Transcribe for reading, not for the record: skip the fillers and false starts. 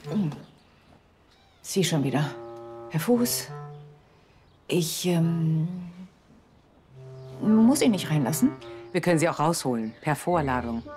Sie schon wieder. Herr Fuß, ich muss ihn nicht reinlassen. Wir können Sie auch rausholen, per Vorladung.